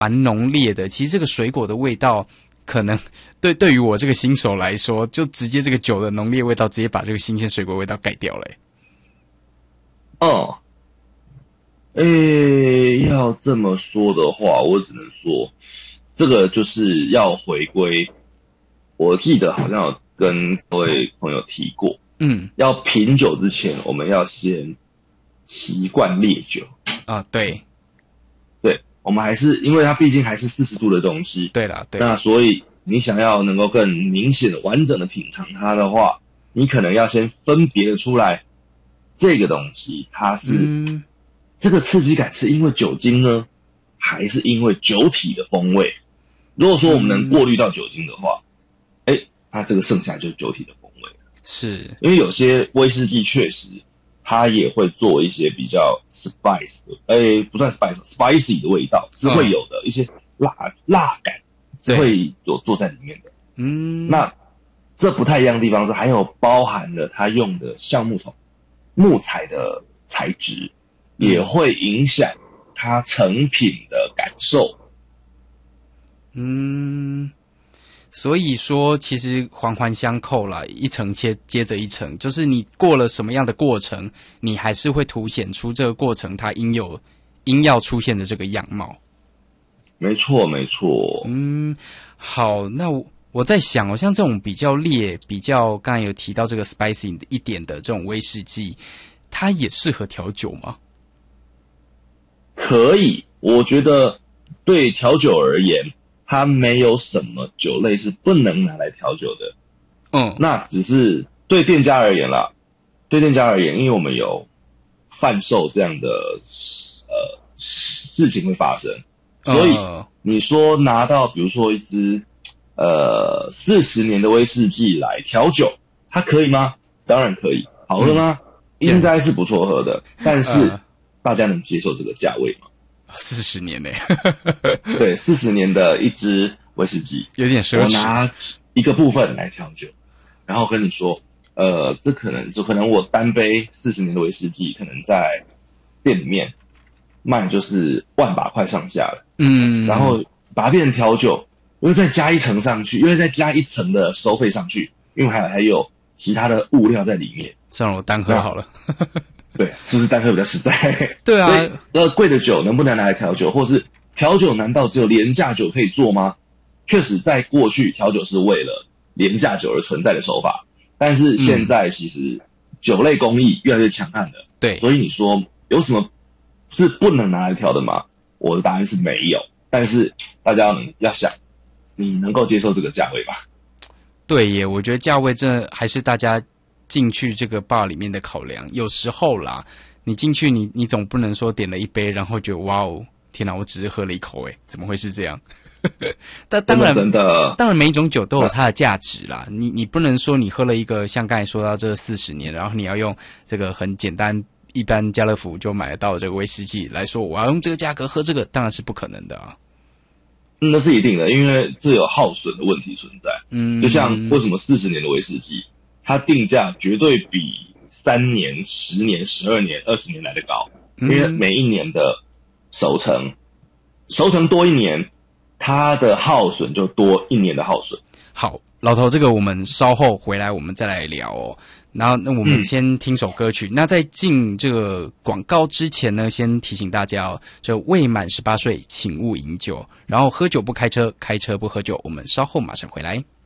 蛮浓烈的。其实这个水果的味道，可能对于我这个新手来说，就直接这个酒的浓烈味道，直接把这个新鲜水果味道盖掉了。 哦，要这么说的话，我只能说，这个就是要回归。我记得好像有跟各位朋友提过，要品酒之前，我们要先习惯烈酒啊，对， 我们还是因为它毕竟还是40度的东西， 对啦，对， 那所以你想要能够更明显的、完整的品尝它的话，你可能要先分别出来这个东西，它是这个刺激感是因为酒精呢，还是因为酒体的风味？如果说我们能过滤到酒精的话，它这个剩下就是酒体的风味。是因为有些威士忌确实它也会做一些比较 spice 的，不算 spicy 的味道是会有的，一些辣感是会有做在里面的。那这不太一样的地方是还有包含了它用的橡木桶、木材的材质，也会影响它成品的感受。 所以说其实环环相扣啦，一层接着一层，就是你过了什么样的过程，你还是会凸显出这个过程它应要出现的这个样貌。没错没错。好，那我在想像这种比较烈、比较刚才有提到这个 spicy 一点的这种威士忌，它也适合调酒吗？可以，我觉得对调酒而言，它没有什么酒类是不能拿来调酒的。那只是对店家而言啦，对店家而言，因为我们有贩售这样的事情会发生，所以你说拿到比如说一支40年的威士忌来调酒，它可以吗？当然可以。好喝吗？应该是不错喝的，但是大家能接受这个价位吗？40年欸对，40年的一支威士忌有点奢侈。我拿一个部分来调酒，然后跟你说这可能我单杯40年的威士忌可能在店里面卖就是1把块上下了。然后把它变成调酒，又再加一层上去，又再加一层的收费上去，因为还有其他的物料在里面。算了，我单喝好了。对，是不是单喝比较实在？对啊，所以贵的酒能不能拿来调酒，或是调酒难道只有廉价酒可以做吗？确实在过去调酒是为了廉价酒而存在的手法，但是现在其实酒类工艺越来越强悍了。对，所以你说有什么是不能拿来调的吗？我的答案是没有，但是大家要想，你能够接受这个价位吗？对耶，我觉得价位真的还是大家进去这个 bar 里面的考量。有时候啦，你进去你总不能说点了一杯，然后觉得哇哦，天哪，我只是喝了一口，怎么会是这样？但当然每一种酒都有它的价值啦。你不能说你喝了一个像刚才说到这40年，然后你要用这个很简单一般家乐福就买得到这个威士忌来说，我要用这个价格喝这个，当然是不可能的啊。那是一定的，因为这有耗损的问题存在。就像为什么40年的威士忌，它定价绝对比3年、10年、12年、20年来的高，因为每一年的熟成多一年，它的耗损就多1年的耗损。好，老头，这个我们稍后回来我们再来聊哦。然后那我们先听首歌曲。那在进这个广告之前呢，先提醒大家哦，这未满18岁请勿饮酒，然后喝酒不开车，开车不喝酒。我们稍后马上回来。